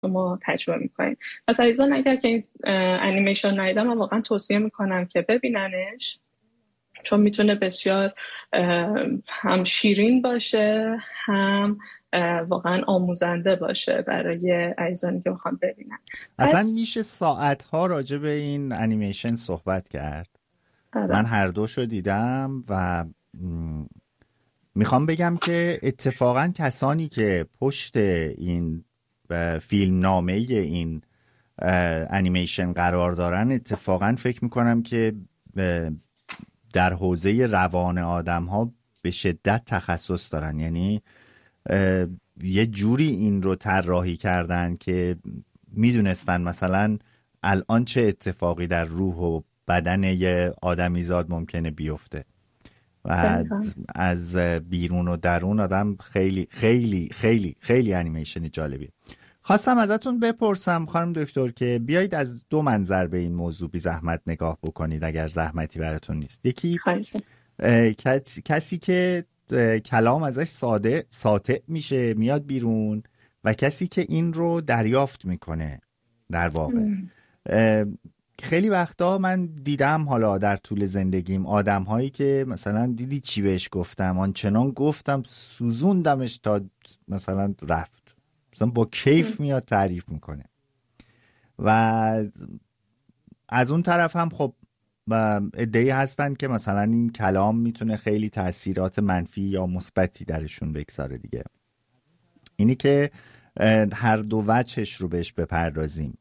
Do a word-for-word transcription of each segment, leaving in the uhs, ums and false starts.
ما تجربه میکنیم. پس عزیزان اگر که این انیمیشن ندیدن من واقعا توصیه میکنم که ببیننش، چون میتونه بسیار هم شیرین باشه هم واقعا آموزنده باشه برای عزیزانی که میخوان ببینن. اصلا میشه ساعتها راجع به این انیمیشن صحبت کرد. آره. من هر دوشو دیدم و میخوام بگم که اتفاقا کسانی که پشت این فیلم نامه این انیمیشن قرار دارن اتفاقا فکر میکنم که در حوزه روان آدم ها به شدت تخصص دارن. یعنی یه جوری این رو طراحی کردن که میدونستن مثلا الان چه اتفاقی در روح و بدن یه آدمیزاد ممکنه بیفته و از بیرون و درون آدم خیلی خیلی خیلی خیلی انیمیشن جالبی. خواستم ازتون بپرسم خانم دکتر که بیایید از دو منظر به این موضوع بی زحمت نگاه بکنید اگر زحمتی براتون نیست. یکی کسی که کلام ازش ساده ساطع میشه میاد بیرون و کسی که این رو دریافت میکنه. در واقع خیلی وقتا من دیدم حالا در طول زندگیم آدم هایی که مثلا دیدی چی بهش گفتم آنچنان گفتم سوزوندمش تا مثلا رفت، مثلا با کیف میاد تعریف میکنه. و از اون طرف هم خب ادعی هستن که مثلا این کلام میتونه خیلی تاثیرات منفی یا مثبتی درشون بگذاره دیگه. اینی که هر دو وجهش رو بهش بپردازیم.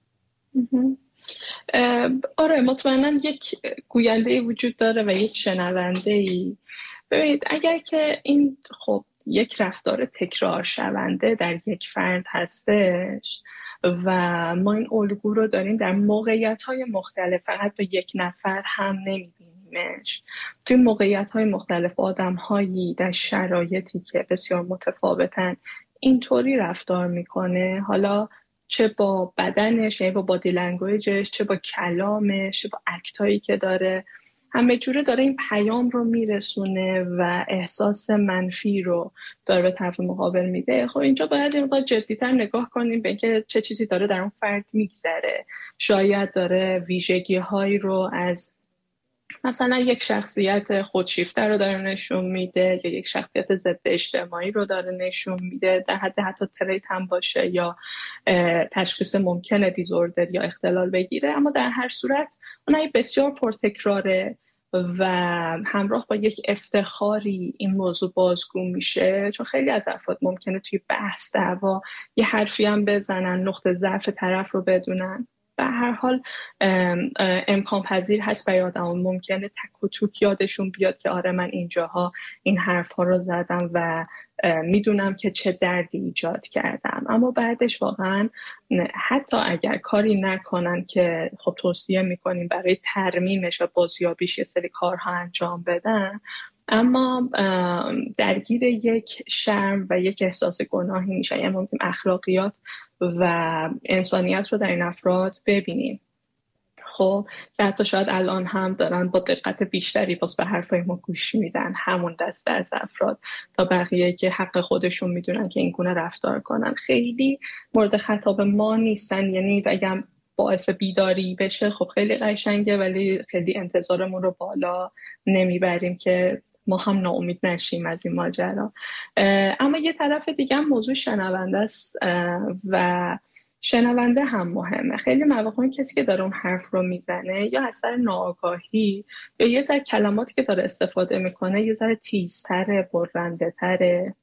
آره مطمئنا یک گوینده وجود داره و یک شنونده ای. ببینید اگر که این خب یک رفتار تکرار شونده در یک فرد هستش و ما این الگو رو داریم در موقعیت‌های مختلف، فقط به یک نفر هم نمی‌بینیمش، توی موقعیت‌های مختلف آدم‌هایی در شرایطی که بسیار متفاوتن اینطوری رفتار میکنه، حالا چه با بدنش یعنی با بادی لنگویجش، چه با کلامش، چه با اکتایی که داره، همه جوره داره این پیام رو میرسونه و احساس منفی رو داره به طرف مقابل میده. خب اینجا باید این مقدار جدی‌تر نگاه کنیم به اینکه چه چیزی داره در اون فرد میگذره. شاید داره ویژگی هایی رو از مثلا یک شخصیت خودشیفته رو داره نشون میده یا یک شخصیت ضد اجتماعی رو داره نشون میده، در حد حتی تریت هم باشه یا تشخیص ممکنه دیزوردر یا اختلال بگیره. اما در هر صورت اونایی بسیار پرتکراره و همراه با یک افتخاری این موضوع بازگو میشه، چون خیلی از افراد ممکنه توی بحث دعوا یه حرفی هم بزنن، نقطه ضعف طرف رو بدونن. به هر حال امکان پذیر هست برای آدم ممکنه تک و توک یادشون بیاد که آره من اینجاها این حرف ها رو زدم و میدونم که چه دردی ایجاد کردم. اما بعدش واقعا حتی اگر کاری نکنن که خب توصیه میکنیم برای ترمیمش و بازیابیش یه سری کارها انجام بدن، اما درگیر یک شرم و یک احساس گناهی میشن. یعنی ممکن اخلاقیات و انسانیت رو در این افراد ببینیم خب که حتی شاید الان هم دارن با دقت بیشتری باز به حرفای ما گوش میدن، همون دسته از افراد، تا بقیه که حق خودشون میدونن که این گونه رفتار کنن. خیلی مورد خطاب ما نیستن، یعنی اگه باعث بیداری بشه خب خیلی قشنگه، ولی خیلی انتظارمون رو بالا نمیبریم که ما هم ناامید نشیم از این ماجرا. اما یه طرف دیگه هم موضوع شنونده است و شنونده هم مهمه. خیلی مواقع کسی که داره اون حرف رو میزنه یا از سر ناآگاهی یا یه ذره کلماتی که داره استفاده میکنه یه ذره تیزتره، برنده تره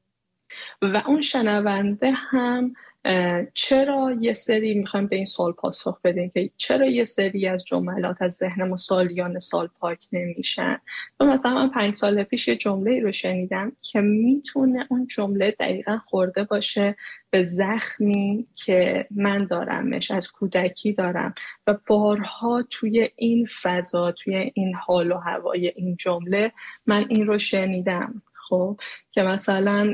و اون شنونده هم چرا یه سری میخوایم به این سوال پاسخ بدیم که چرا یه سری از جملات از ذهنمون سالیان سال پاک نمیشن. تو مثلا من پنج سال پیش یه جمله رو شنیدم که میتونه اون جمله دقیقا خورده باشه به زخمی که من دارمش، از کودکی دارم و بارها توی این فضا، توی این حال و هوای این جمله من این رو شنیدم. خب که مثلا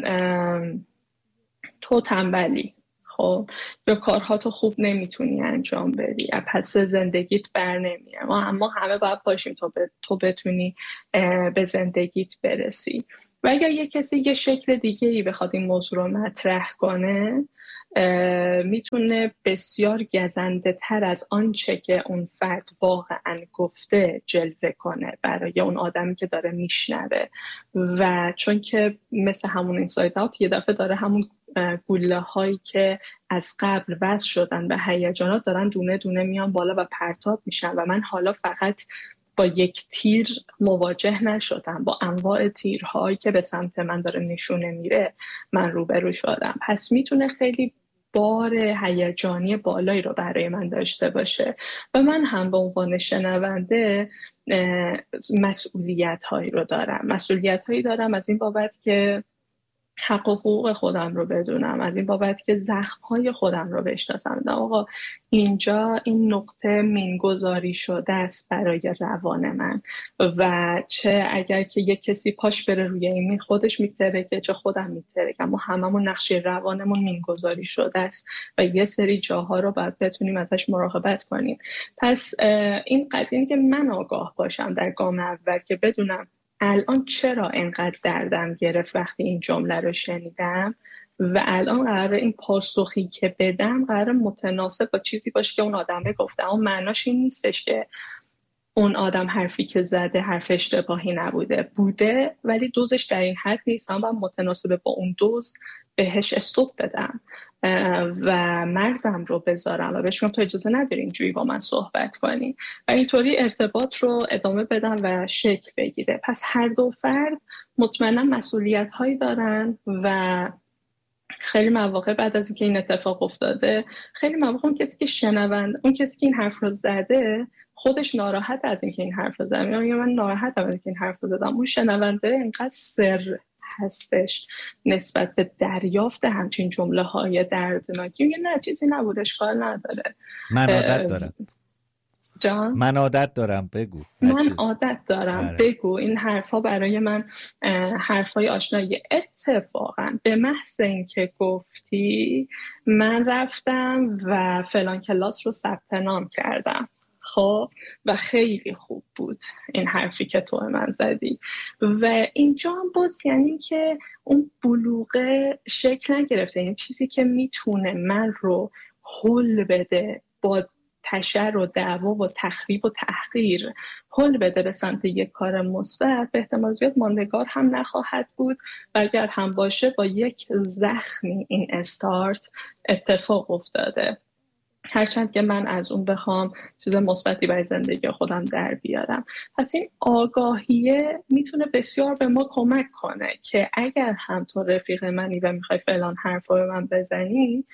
تو تنبلی، خب یا کارهاتو خوب نمیتونی انجام بدی، پس زندگیت بر نمیاد، ما اما همه باید باشیم تو, ب... تو بتونی به زندگیت برسی. و اگر یه کسی یه شکل دیگه ای بخواد این موضوع رو مطرح کنه، میتونه بسیار گزنده تر از آنچه که اون فرد واقعا گفته جلوه کنه برای اون آدمی که داره میشنوه. و چون که مثل همون اینساید اوت یه دفعه داره همون گوله هایی که از قبل وصل شدن به هیجانات دارن دونه دونه میان بالا و پرتاب میشن و من حالا فقط با یک تیر مواجه نشدم، با انواع تیرهایی که به سمت من داره نشونه میره من روبرو شدم. پس میتونه خیلی بار هیجانی بالایی رو برای من داشته باشه و من هم به عنوان شنونده مسئولیت هایی رو دارم مسئولیت هایی دارم از این بابت که حق و حقوق خودم رو بدونم، از این بابت که زخم‌های خودم رو بشناسم. آقا اینجا این نقطه مینگذاری شده است برای روان من و چه اگر که یک کسی پاش بره روی این مین خودش میترکه چه خودم میترکم، ما هممون نقشه روانمون مینگذاری شده است و یه سری جاها رو باید بتونیم ازش مراقبت کنیم. پس این قضیه که من آگاه باشم در گام اول که بدونم الان چرا اینقدر دردم گرفت وقتی این جمله رو شنیدم و الان قراره این پاسخی که بدم قراره متناسب با چیزی باشه که اون آدمه گفته. اون معناش این نیستش که اون آدم حرفی که زده حرف اشتباهی نبوده، بوده ولی دوزش در این حد نیست، من باید متناسب با اون دوز بهش استوب بدم و مرزم رو بذارم و بهش میگم تو اجازه نداری اینجوری با من صحبت کنی و اینطوری ارتباط رو ادامه بدم و شکل بگیره. پس هر دو فرد مطمئنا مسئولیت هایی دارن و خیلی مواقع بعد از اینکه این اتفاق افتاده خیلی مواقع اون کسی که شنونده، اون کسی که این حرف رو زده خودش ناراحت از اینکه این حرف رو زدم، یا من ناراحتم از اینکه این حرف رو زدم، اون شنونده اینقدر سر هستش نسبت به دریافت همچین جمله های دردناکی میگه نه چیزی نبود اشکال نداره. من عادت دارم جان من عادت دارم بگو من عادت دارم آره. بگو این حرفا برای من حرفای آشنایی. اتفاقا به محض اینکه گفتی من رفتم و فلان کلاس رو ثبت نام کردم خب و خیلی خوب بود این حرفی که تو من زدی و اینجا هم باز یعنی که اون بلوغه شکل نگرفته، این چیزی که میتونه من رو هل بده با تشر و دعوا و تخریب و تحقیر هل بده به سمت یک کار مثبت، به احتمال زیاد ماندگار هم نخواهد بود و اگر هم باشه با یک زخمی این استارت اتفاق افتاده، هرچند که من از اون بخوام چیز مثبتی برای زندگی خودم در بیارم. پس این آگاهیه میتونه بسیار به ما کمک کنه که اگر هم تو رفیق منی و میخوای فلان حرفا به من بزنی،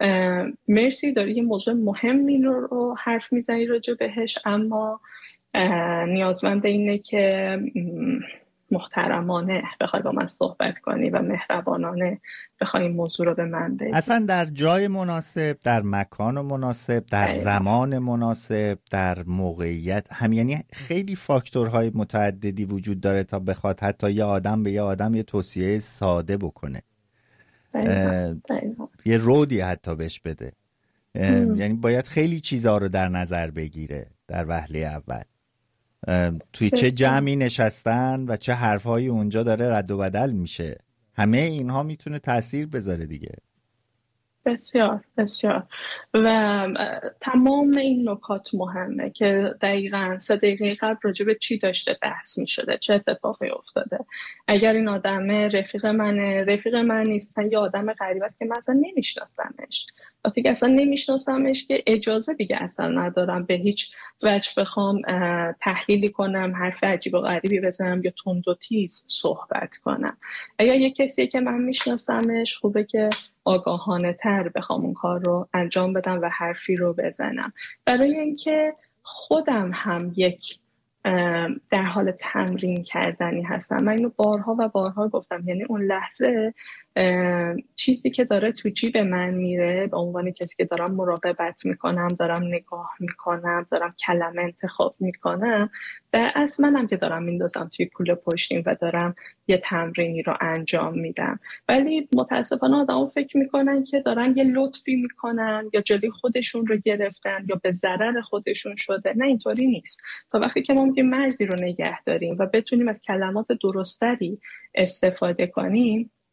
مرسی داری یه موضوع مهمی رو حرف میزنی راجع بهش، اما نیازمند اینه که محترمانه بخوای با من صحبت کنی و مهربانانه بخوای این موضوع رو به من بگی. اصلا در جای مناسب، در مکان مناسب، در ایوه. زمان مناسب، در موقعیت هم، یعنی خیلی فاکتورهای متعددی وجود داره تا بخواد حتی یه آدم به یه آدم یه توصیه ساده بکنه، یه رودی حتی بهش بده. یعنی باید خیلی چیزها رو در نظر بگیره در وهله اول، توی چه جمعی نشستن و چه حرفایی اونجا داره رد و بدل میشه، همه اینها میتونه تأثیر بذاره دیگه. بسیار بسیار و تمام این نکات مهمه که دقیقاً سه دقیقه قبل راجع به چی داشته بحث می شده، چه اتفاقی افتاده. اگر این آدم رفیق منه، رفیق من نیست، یه آدم غریب است که من اصلا نمیشناسمش، وقتی که اصلا نمیشناسمش که اجازه دیگه اصلا ندارم به هیچ وجه بخوام تحلیلی کنم، حرف عجیب و غریبی بزنم یا تند و تیز صحبت کنم. اگر یه کسی که من میشناسمش خوبه که آگاهانه تر بخوام اون کار رو انجام بدم و حرفی رو بزنم، برای اینکه خودم هم یک در حال تمرین کردنی هستم. من اینو بارها و بارها گفتم، یعنی اون لحظه چیزی که داره تو جیب من میره به عنوان کسی که دارم مراقبت میکنم، دارم نگاه میکنم، دارم کلمه انتخاب میکنم، در اصل منم که دارم میندازم توی کوله پشتیم و دارم یه تمرینی رو انجام میدم. ولی متاسفانه آدم‌ها فکر میکنن که دارن یه لطفی میکنن یا جلوی خودشون رو گرفتن یا به ضرر خودشون شده. نه، اینطوری نیست. تا وقتی که ما میگیم مرزی رو نگه داریم و بتونیم از کلمات درستری استفاده کنیم،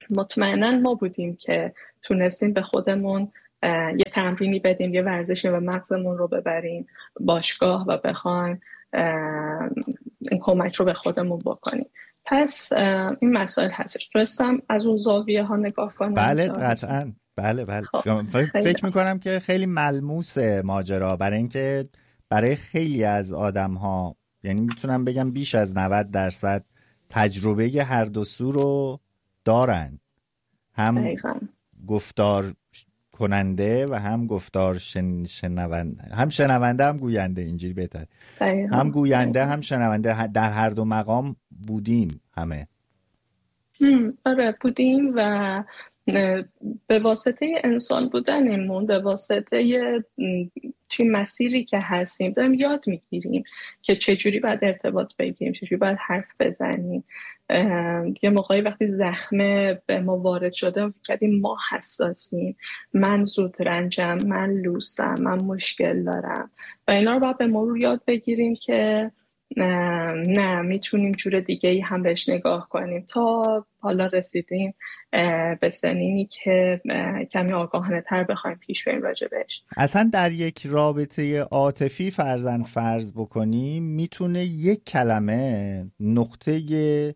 مطمئنا ما بودیم که تونستیم به خودمون یه تمرینی بدیم، یه ورزشی و مغزمون رو ببریم باشگاه و بخوایم این کمک رو به خودمون بکنیم. پس این مسائل هستش. تونستم از اون زاویه ها نگاه کنم. بله قطعا. بله بله خب. فکر میکنم که خیلی ملموس ماجرا، برای اینکه برای خیلی از آدم ها، یعنی میتونم بگم بیش از نود درصد تجربه هر دو سو رو دارن، هم دقیقا. گفتار کننده و هم گفتار شن... شنونده، هم شنونده هم گوینده، اینجوری بهتر، هم گوینده دقیقا. هم شنونده، در هر دو مقام بودیم همه. آره بودیم و به واسطه انسان بودنمون، به واسطه توی مسیری که هستیم داریم یاد میگیریم که چجوری باید ارتباط بگیریم، چجوری باید حرف بزنیم. یه موقعی وقتی زخمه به ما وارد شده کردیم ما حساسیم، من زود رنجم، من لوسم، من مشکل دارم و اینا رو باید به مرور یاد بگیریم که نه, نه میتونیم جور دیگه ای هم بهش نگاه کنیم، تا حالا رسیدیم به سنینی که کمی آگاهانه تر بخوایم پیش بریم راجع بهش. اصلا در یک رابطه عاطفی فرضاً فرض بکنیم میتونه یک کلمه نقطه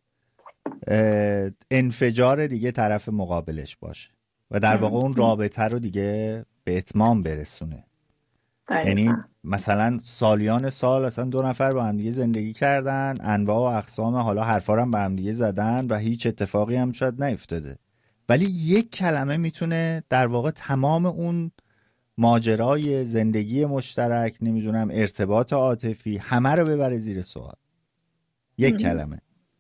انفجار دیگه طرف مقابلش باشه و در واقع اون رابطه رو دیگه به اتمام برسونه. یعنی مثلا سالیان سال اصلا دو نفر با هم دیگه زندگی کردن، انواع و اقسام حالا حرفا رو هم با هم دیگه زدن و هیچ اتفاقی هم شاید نیفتاده، ولی یک کلمه میتونه در واقع تمام اون ماجرای زندگی مشترک، نمیدونم ارتباط عاطفی، همه رو ببره زیر سوال. یک کلمه،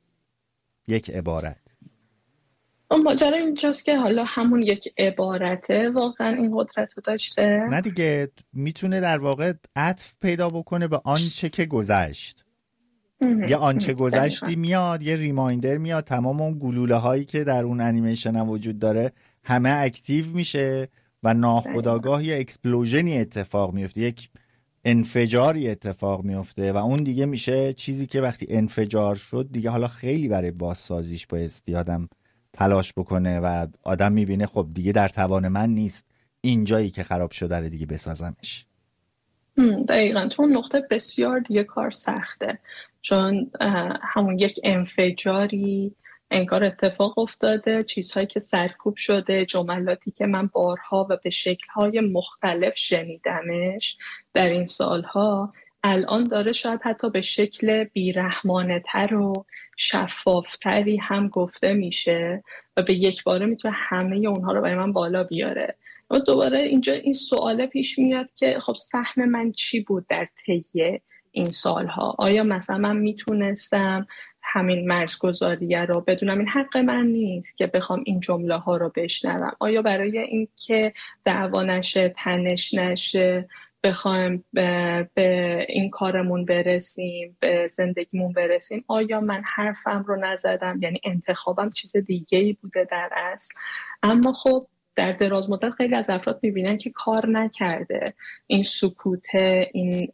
یک عبارت. اون ماجرا اینجاست که حالا همون یک عبارته واقعا این قدرت رو داشته؟ نه دیگه، میتونه در واقع عطف پیدا بکنه به آنچه که گذشت. یه آنچه گذشتی میاد، یه ریمایندر میاد، تمام اون گلوله هایی که در اون انیمیشن هم وجود داره همه اکتیو میشه و ناخودآگاه یه اکسپلوژنی اتفاق میفته، یک انفجاری اتفاق میفته و اون دیگه میشه چیزی که وقتی انفجار شد دیگه حالا خیلی برای بازسازیش بایستی آدم تلاش بکنه و آدم میبینه خب دیگه در توان من نیست اینجایی که خراب شده رو دیگه بسازمش. دقیقاً تو اون نقطه بسیار دیگه کار سخته، چون همون یک انفجاری انگار اتفاق افتاده، چیزهایی که سرکوب شده، جملاتی که من بارها و به شکل‌های مختلف شنیدمش در این سالها، الان داره شاید حتی به شکل بیرحمانه‌تر و شفافتری هم گفته میشه و به یک باره میتونه همه اونها رو برای من بالا بیاره. و دوباره اینجا این سواله پیش میاد که خب سهم من چی بود در طی این سالها؟ آیا مثلا من میتونستم همین مرزگذاریه رو بدونم این حق من نیست که بخوام این جمله ها رو بشنوم؟ آیا برای این که دعوا نشه، تنش نشه، بخوایم به, به این کارمون برسیم، به زندگیمون برسیم، آیا من حرفم رو نزدم؟ یعنی انتخابم چیز دیگه‌ای بوده در اصل. اما خب در دراز مدت خیلی از افراد میبینن که کار نکرده این سکوت، این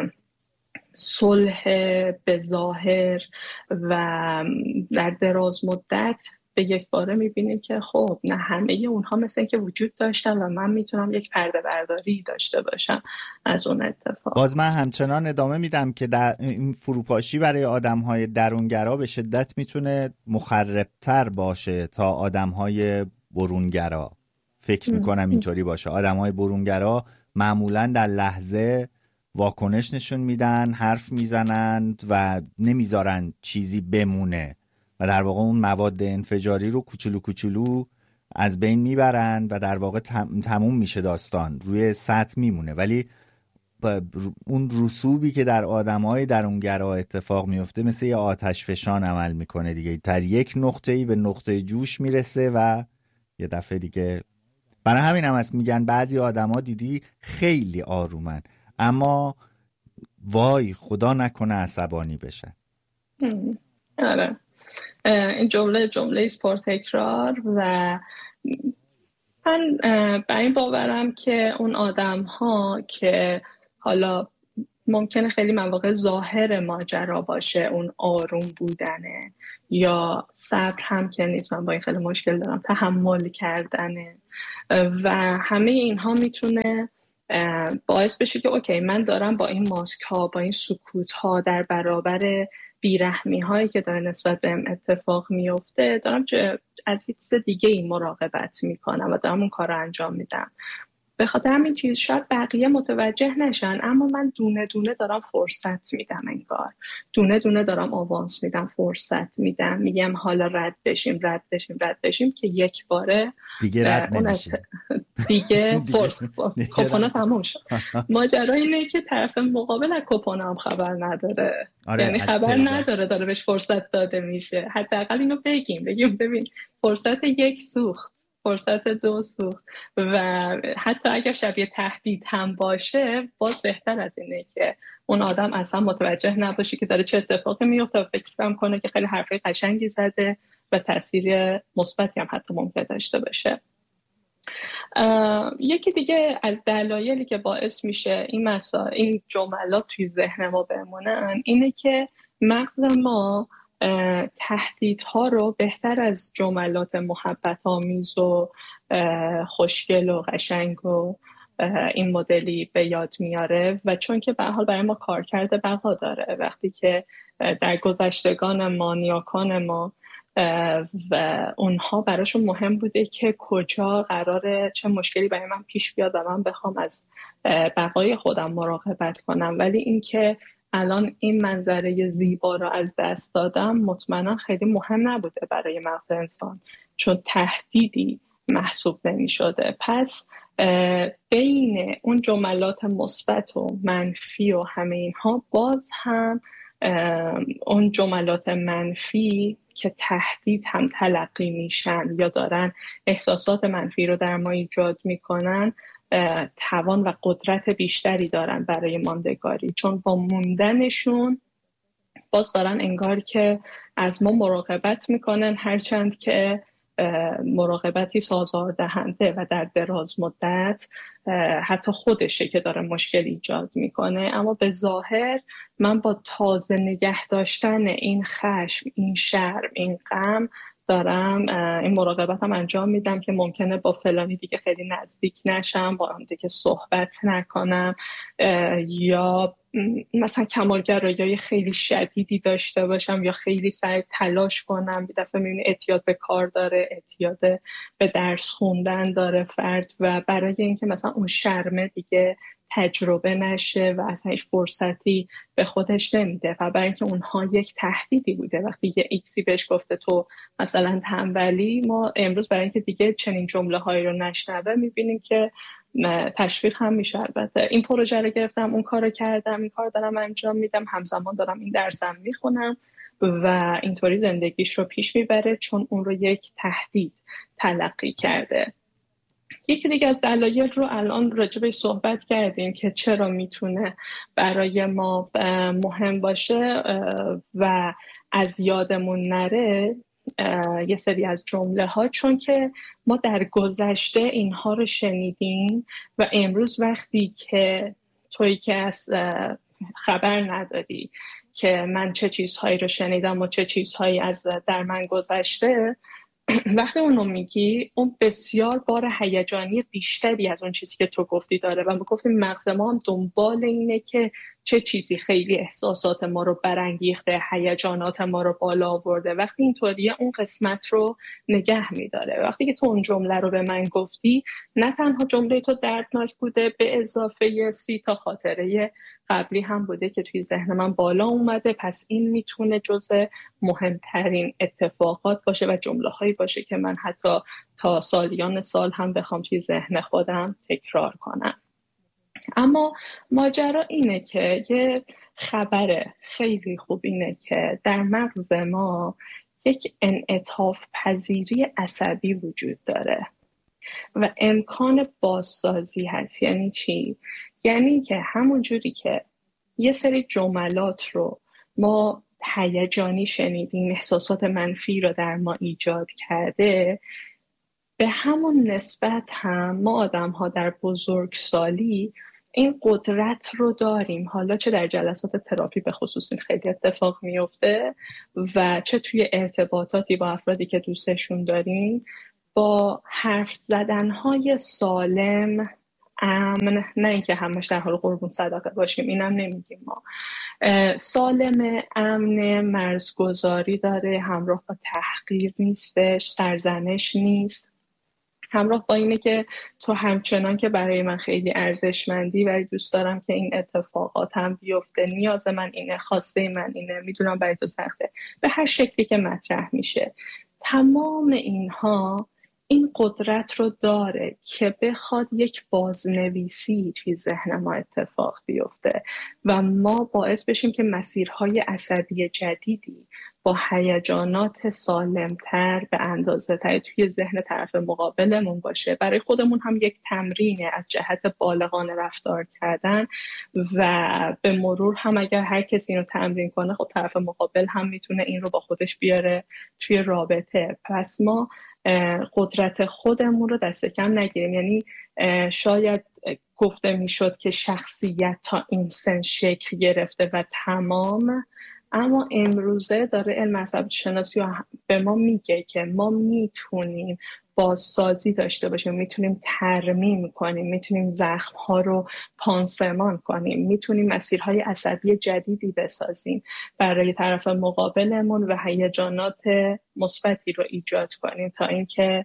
صلح به ظاهر، و در دراز مدت به یک باره میبینیم که خب نه همه اونها مثل که وجود داشتن و من میتونم یک پرده برداری داشته باشم از اون اتفاق. باز من همچنان ادامه میدم که در این فروپاشی برای آدمهای درونگرا به شدت میتونه مخربتر باشه تا آدمهای برونگرا. فکر میکنم اینطوری باشه. آدمهای برونگرا معمولا در لحظه واکنش نشون میدن، حرف میزنند و نمیذارن چیزی بمونه و در واقع اون مواد انفجاری رو کوچولو کوچولو از بین میبرن و در واقع تم، تموم میشه داستان، روی سطح میمونه. ولی اون رسوبی که در آدمای درونگرا اتفاق میفته مثل یه آتش فشان عمل میکنه دیگه، در یک نقطه‌ای به نقطه جوش میرسه و یه دفعه دیگه. برای همین هم هست میگن بعضی آدما دیدی خیلی آرومن اما وای خدا نکنه عصبانی بشن. آره این جمله جمله است پر تکرار و من بر این باورم که اون آدم ها که حالا ممکنه خیلی مواقع ظاهر ماجرا باشه اون آروم بودنه، یا صبر هم که نیست، من با این خیلی مشکل دارم، تحمل کردنه و همه اینها میتونه باعث بشه که اوکی من دارم با این ماسک ها، با این سکوت ها در برابر بیرحمی هایی که داره نسبت بهم اتفاق میفته، دارم از هیچ چیز دیگه این مراقبت میکنم و دارم اون کار رو انجام میدم. به خاطر همین چیز شاید بقیه متوجه نشن، اما من دونه دونه دارم فرصت میدم، انگار دونه دونه دارم آوانس میدم، فرصت میدم، میگم حالا رد بشیم رد بشیم رد بشیم که یک باره دیگه رد نمیشیم دیگه فرص کپونا تموم شد. ماجرا اینه که طرف مقابل از کپونا هم خبر نداره. آره، یعنی خبر نداره داره بهش فرصت داده میشه. حداقل اینو بگیم بگیم ببین فرصت یک سوخت، فرصت دو سوخت، و حتی اگر شبیه تهدید هم باشه باز بهتر از اینه که اون آدم اصلا متوجه نباشه که داره چه اتفاقی میفته و فکر کنه که خیلی حرفای قشنگی زده و تاثیر مثبتی هم حتی ممکن داشته باشه. یکی دیگه از دلایلی که باعث میشه این مسائل این جملات توی ذهن ما بمونن اینه که مغز ما تهدیدها رو بهتر از جملات محبت آمیز و خوشگل و قشنگ و این مدلی به یاد میاره و چون که به هر حال برای ما کار کرده بقا داره. وقتی که در گذشتگان ما، نیاکان ما و اونها براشون مهم بوده که کجا قراره چه مشکلی برای من پیش بیاد و من بخوام از بقای خودم مراقبت کنم، ولی اینکه الان این منظره زیبا رو از دست دادم مطمئنا خیلی مهم نبوده برای مغز انسان، چون تهدیدی محسوب نمی شده. پس بین اون جملات مثبت و منفی و همه اینها باز هم اون جملات منفی که تهدید هم تلقی میشن یا دارن احساسات منفی رو در ما ایجاد میکنن توان و قدرت بیشتری دارن برای ماندگاری، چون با موندنشون باز دارن انگار که از ما مراقبت میکنن، هرچند که مراقبتی سازار دهنده و در دراز مدت حتی خودشه که داره مشکل ایجاد میکنه. اما به ظاهر من با تازه نگه داشتن این خشم، این شرم، این غم دارم این مراقبت هم انجام میدم که ممکنه با فلانی دیگه خیلی نزدیک نشم، با هم دیگه صحبت نکنم، یا مثلا کمالگرایی خیلی شدیدی داشته باشم یا خیلی سعی تلاش کنم. یه دفعه میبینی اعتیاد به کار داره، اعتیاد به درس خوندن داره فرد و برای اینکه مثلا اون شرمه دیگه تجربه نشه و اصلا هیچ فرصتی به خودش نمیده و برای اینکه اونها یک تهدیدی بوده. وقتی یه ایکسی بهش گفته تو مثلا تنبلی، ما امروز برای اینکه دیگه چنین جمله هایی رو نشنوه میبینیم که تشویق هم میشه. البته این پروژه رو گرفتم، اون کار رو کردم، این کار دارم انجام میدم، همزمان دارم این درسم میخونم و اینطوری زندگیش رو پیش میبره چون اون رو یک تهدید تلقی کرده. یکی دیگه از دلایل رو الان راجبش صحبت کردیم که چرا میتونه برای ما مهم باشه و از یادمون نره یه سری از جمله ها، چون که ما در گذشته اینها رو شنیدیم و امروز وقتی که تویی که از خبر نداری که من چه چیزهایی رو شنیدم و چه چیزهایی از در من گذشته، وقتی اونو میگی اون بسیار بار هیجانی بیشتری از اون چیزی که تو گفتی داره و ما گفتیم مغز ما هم دنبال اینه که چه چیزی خیلی احساسات ما رو برانگیخته، هیجانات ما رو بالا آورده. وقتی اینطوریه اون قسمت رو نگه میداره. وقتی که تو اون جمله رو به من گفتی، نه تنها جمله تو دردناک بوده، به اضافه سی تا خاطره قبلی هم بوده که توی ذهن من بالا اومده. پس این میتونه جزء مهمترین اتفاقات باشه و جمله هایی باشه که من حتی تا سالیان سال هم بخوام توی ذهن خودم تکرار کنم. اما ماجرا اینه که یه خبر خیلی خوب اینه که در مغز ما یک انعطاف پذیری عصبی وجود داره و امکان بازسازی هست. یعنی چی؟ یعنی که همون جوری که یه سری جملات رو ما هیجانی شنیدیم، احساسات منفی رو در ما ایجاد کرده، به همون نسبت هم ما آدم ها در بزرگسالی این قدرت رو داریم، حالا چه در جلسات تراپی به خصوص این خیلی اتفاق میفته و چه توی ارتباطاتی با افرادی که دوستشون داریم، با حرف زدنهای سالم، امن، نه اینکه همش در حال قربون صدقه باشیم، اینم نمیگیم ما، سالم، امن، مرزگذاری داره، همراه با تحقیر نیستش، سرزنش نیست، همراه با اینه که تو همچنان که برای من خیلی ارزشمندی ولی دوست دارم که این اتفاقات هم بیفته، نیاز من اینه، خواسته من اینه، میدونم برای تو سخته، به هر شکلی که مطرح میشه. تمام اینها این قدرت رو داره که بخواد یک بازنویسی توی ذهن ما اتفاق بیفته و ما باعث بشیم که مسیرهای عصبی جدیدی با هیجانات سالمتر به اندازه تر توی ذهن طرف مقابلمون باشه. برای خودمون هم یک تمرینه از جهت بالغانه رفتار کردن و به مرور هم اگر هر کسی اینو تمرین کنه، خب طرف مقابل هم میتونه این رو با خودش بیاره توی رابطه. پس ما قدرت خودمون رو دست کم نگیریم. یعنی شاید گفته میشد که شخصیت تا این سن شکل گرفته و تمام، اما امروزه داره علم عصب شناسی به ما میگه که ما میتونیم بازسازی داشته باشیم، میتونیم ترمیم کنیم، میتونیم زخم‌ها رو پانسمان کنیم، میتونیم مسیرهای عصبی جدیدی بسازیم برای طرف مقابلمون و هیجانات مثبتی رو ایجاد کنیم تا اینکه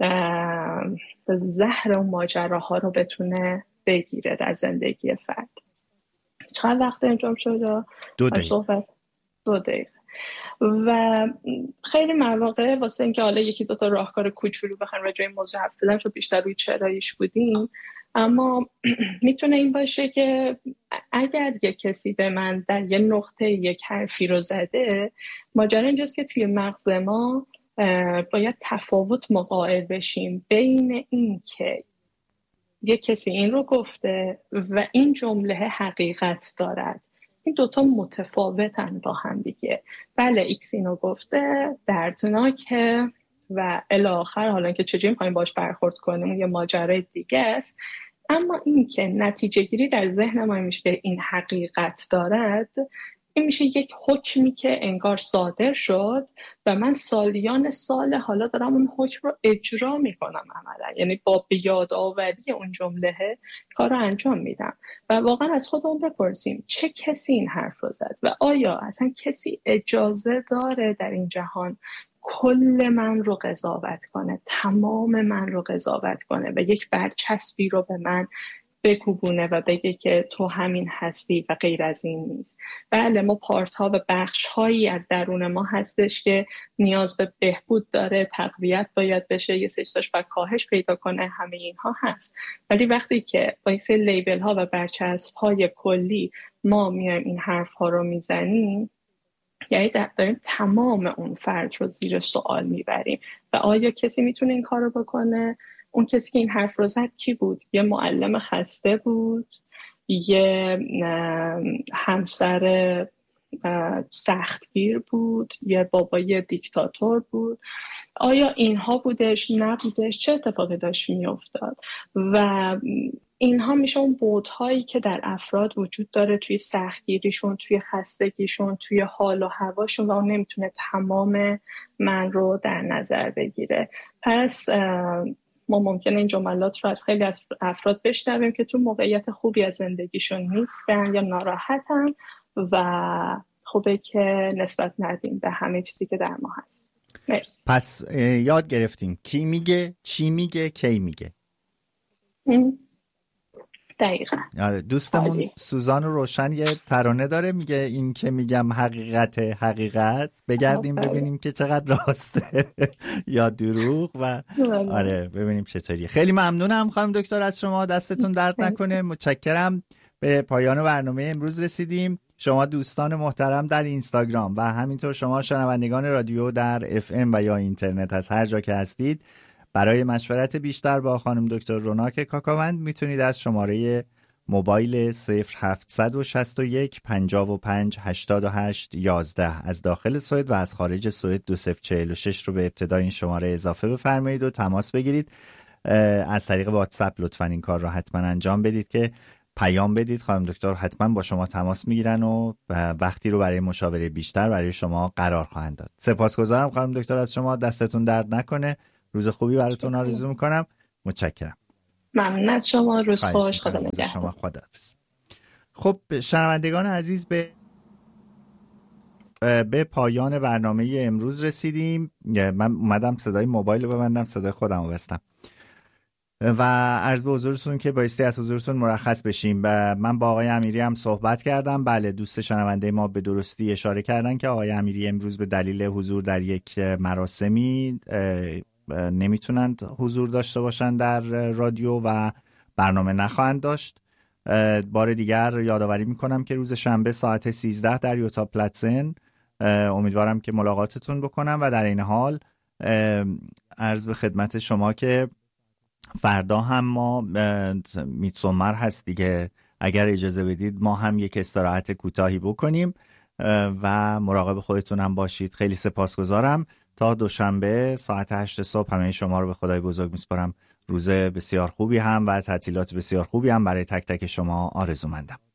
زهر و ماجراها رو بتونه بگیره در زندگی فرد. چند وقت انجام شد؟ دو دقیقه. دو دقیقه. و خیلی مواقع واسه اینکه حالا یکی دو تا راهکار کوچولو بخوایم راجع به این موضوع حرف بزنیم، چون بیشتر روی چراییش بودیم، اما میتونه این باشه که اگر یک کسی به من در یه نقطه یک حرفی رو زده، ماجرا اینجاست که توی مغز ما باید تفاوت مقایل بشیم بین این که یک کسی این رو گفته و این جمله حقیقت دارد. این دوتا متفاوتن با هم دیگه. بله ایکس اینو گفته، دردناکه و الی آخر، حالا که چجوری می‌خوایم باش برخورد کنیم یه ماجرای دیگه است، اما این که نتیجه گیری در ذهن ما میشه که این حقیقت دارد، این میشه یک حکمی که انگار صادر شد و من سالیان سال حالا دارم اون حکم رو اجرا میکنم عملا، یعنی با بیادآوری اون جمله کار رو انجام میدم. و واقعا از خودمون بپرسیم چه کسی این حرف رو زد و آیا اصلا کسی اجازه داره در این جهان کل من رو قضاوت کنه، تمام من رو قضاوت کنه و یک برچسبی رو به من بکوبونه و بگه که تو همین هستی و غیر از این نیست. بله ما پارت ها و بخش هایی از درون ما هستش که نیاز به بهبود داره، تقویت باید بشه، یه سشتاش باید کاهش پیدا کنه، همه اینها هست. ولی وقتی که با این سری لیبل ها و برچسب های کلی ما میایم این حرف ها رو میزنیم، یعنی داریم تمام اون فرد رو زیر سوال میبریم. و آیا کسی میتونه این کار رو بکنه؟ اون کسی که این حرف رو زد کی بود؟ یه معلم خسته بود؟ یه همسر سختگیر بود؟ یه بابای دیکتاتور بود؟ آیا اینها بودش؟ نبودش؟ چه اتفاقی داشت میافتاد؟ و اینها میشه اون بُعدهایی که در افراد وجود داره توی سختگیریشون، توی خستگیشون، توی حال و هواشون و اون نمیتونه تمام من رو در نظر بگیره. پس ما ممکنه این جملات رو از خیلی از افراد بشنویم که تو موقعیت خوبی از زندگیشون نیستن یا ناراحتن و خوبه که نسبت ندیم به همه چیزی که در ما هست. مرسی. پس یاد گرفتیم کی میگه، چی میگه، کی میگه. دقیقا. دوستمون آلی. سوزان روشن یه ترانه داره میگه این که میگم حقیقت حقیقت، بگردیم ببینیم که چقدر راسته یا دروغ و آره ببینیم چطوری. خیلی ممنونم خانم دکتر از شما، دستتون درد نکنه، متشکرم. به پایان برنامه امروز رسیدیم. شما دوستان محترم در اینستاگرام و همینطور شما شنوندگان رادیو در اف ام و یا اینترنت از هر جا که هستید، برای مشورت بیشتر با خانم دکتر روناک کاکاوند میتونید از شماره موبایل صفر هفت شش یک پنجاه و پنج هشتاد و هشت یازده از داخل سوئد و از خارج سوئد دو صفر چهل و شش رو به ابتدای این شماره اضافه بفرمایید و تماس بگیرید. از طریق واتساپ لطفاً این کار رو حتما انجام بدید که پیام بدید، خانم دکتر حتما با شما تماس میگیرن و وقتی رو برای مشاوره بیشتر برای شما قرار خواهند داد. سپاسگزارم خانم دکتر از شما، دستتون درد نکنه، روز خوبی براتون آرزو میکنم. متشکرم. ممنون از شما، روز خوش، خدا نگهدار. شما خداحافظ. خب شنوندگان عزیز، به به پایان برنامه امروز رسیدیم. من اومدم صدای موبایل رو ببندم، صدای خودم رو بستم و عرض به حضورتون که بایستی از حضورتون مرخص بشیم. من با آقای امیری هم صحبت کردم. بله، دوست شنونده ما به درستی اشاره کردن که آقای امیری امروز به دلیل حضور در یک مراسمی نمیتونند حضور داشته باشند در رادیو و برنامه نخواهند داشت. بار دیگر یادآوری میکنم که روز شنبه ساعت سیزده در یوتا پلاتسن امیدوارم که ملاقاتتون بکنم و در این حال عرض به خدمت شما که فردا هم ما میتسومر هست دیگه، اگر اجازه بدید ما هم یک استراحت کوتاهی بکنیم و مراقب خودتون هم باشید. خیلی سپاسگزارم. تا دوشنبه ساعت هشت صبح همه شما رو به خدای بزرگ میسپارم. روز بسیار خوبی هم و تعطیلات بسیار خوبی هم برای تک تک شما آرزومندم.